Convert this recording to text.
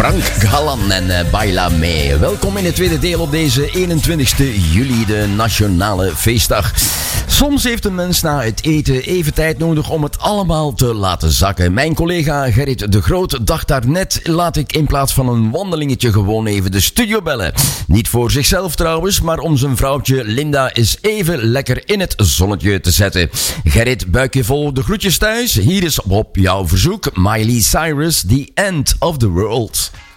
Frank Galan en Baila Me. Welkom in het tweede deel op deze 21 juli, de nationale feestdag. Soms heeft een mens na het eten even tijd nodig om het allemaal te laten zakken. Mijn collega Gerrit de Groot dacht daarnet, laat ik in plaats van een wandelingetje gewoon even de studio bellen. Niet voor zichzelf trouwens, maar om zijn vrouwtje Linda eens even lekker in het zonnetje te zetten. Gerrit, buikje vol de groetjes thuis. Hier is op jouw verzoek Miley Cyrus, The End of the World.